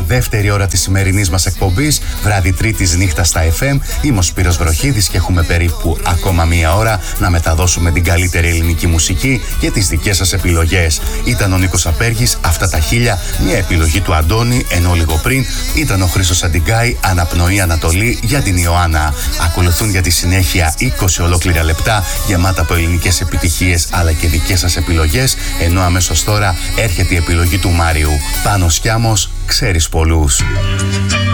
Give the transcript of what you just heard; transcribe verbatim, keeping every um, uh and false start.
δεύτερη ώρα της σημερινής μας εκπομπής, βράδυ Τρίτης νύχτα στα εφ εμ. Είμαι ο Σπύρος Βροχίδης και έχουμε περίπου ακόμα μία ώρα να μεταδώσουμε την καλύτερη ελληνική μουσική και τις δικές σας επιλογές. Ήταν ο Νίκος Απέργης, Αυτά τα χίλια, μια επιλογή του Αντώνη, ενώ λίγο πριν ήταν ο Χρήστος Αντιγκάη, Αναπνοή Ανατολή για την Ιωάννα. Ακολουθούν για τη συνέχεια είκοσι ολόκληρα λεπτά γεμάτα από ελληνικές επιτυχίες αλλά και δικές σας επιλογές, ενώ αμέσως τώρα έρχεται η επιλογή του Μάριου. Πάνος Κιάμος, ξέρεις πολλούς.